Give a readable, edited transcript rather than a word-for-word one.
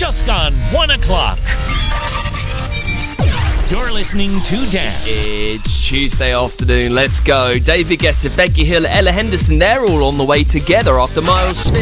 just gone 1 o'clock. You're listening to Dan. It's Tuesday afternoon. Let's go. David Guetta, Becky Hill, Ella Henderson, they're all on the way together after Miles Smith.